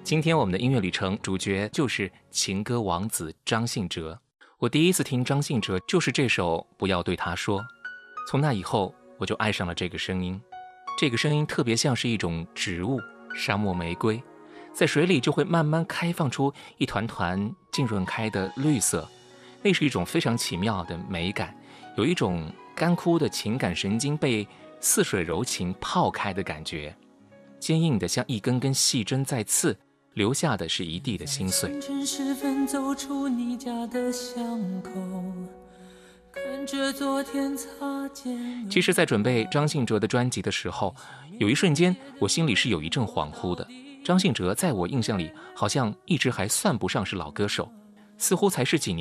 今天我们的音乐旅程主角就是情歌王子张信哲。我第一次听张信哲就是这首《不要对他说》，从那以后我就爱上了这个声音。这个声音特别像是一种植物，沙漠玫瑰，在水里就会慢慢开放出一团团浸润开的绿色，那是一种非常奇妙的美感，有一种干枯的情感神经被似水柔情泡开的感觉，坚硬的像一根根细针在刺，留下的是一地的心碎。 清晨时分走出你家的巷口，看着昨天擦肩。 其实在准备张信哲的专辑的时候，有一瞬间我心里是有一阵恍惚的。张信哲在我印象里好像一直还算不上是老歌手，似乎才是几年